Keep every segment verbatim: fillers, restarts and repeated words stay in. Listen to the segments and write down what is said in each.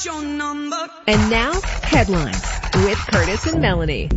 your number. And now, headlines with Curtis and Melanie.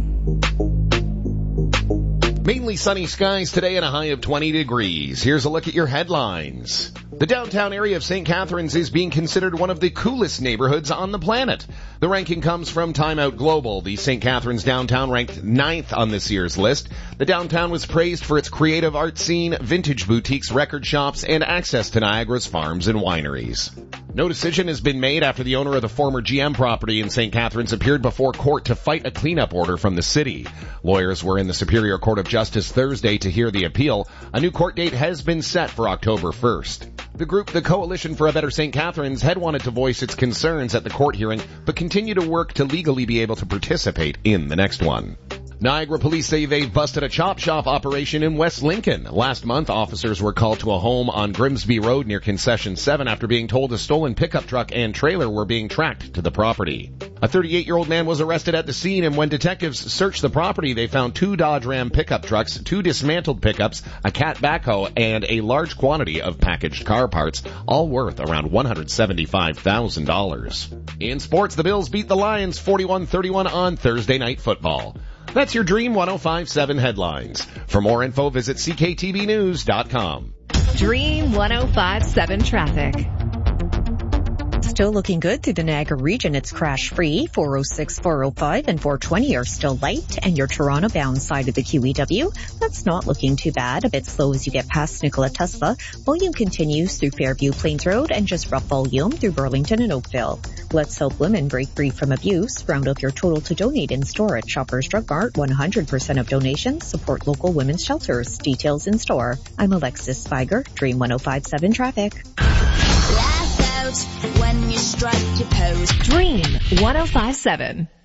Mainly sunny skies today and a high of twenty degrees. Here's a look at your headlines. The downtown area of Saint Catharines is being considered one of the coolest neighborhoods on the planet. The ranking comes from Time Out Global. The Saint Catharines downtown ranked ninth on this year's list. The downtown was praised for its creative art scene, vintage boutiques, record shops, and access to Niagara's farms and wineries. No decision has been made after the owner of the former G M property in Saint Catharines appeared before court to fight a cleanup order from the city. Lawyers were in the Superior Court of Justice Thursday to hear the appeal. A new court date has been set for October first. The group, the Coalition for a Better Saint Catharines, had wanted to voice its concerns at the court hearing, but continue to work to legally be able to participate in the next one. Niagara police say they've busted a chop shop operation in West Lincoln. Last month, officers were called to a home on Grimsby Road near Concession seven after being told a stolen pickup truck and trailer were being tracked to the property. A thirty-eight-year-old man was arrested at the scene, and when detectives searched the property, they found two Dodge Ram pickup trucks, two dismantled pickups, a Cat backhoe, and a large quantity of packaged car parts, all worth around one hundred seventy-five thousand dollars. In sports, the Bills beat the Lions forty-one thirty-one on Thursday Night Football. That's your Dream one oh five point seven headlines. For more info, visit C K T V news dot com. Dream one oh five point seven traffic. Still looking good through the Niagara region. It's crash-free. four oh six, four oh five, and four twenty are still light. And your Toronto-bound side of the Q E W, that's not looking too bad. A bit slow as you get past Nikola Tesla. Volume continues through Fairview Plains Road and just rough volume through Burlington and Oakville. Let's help women break free from abuse. Round up your total to donate in store at Shoppers Drug Mart. one hundred percent of donations support local women's shelters. Details in store. I'm Alexis Spiger, Dream one oh five point seven traffic. Laugh out when you strike your pose. Dream one oh five point seven.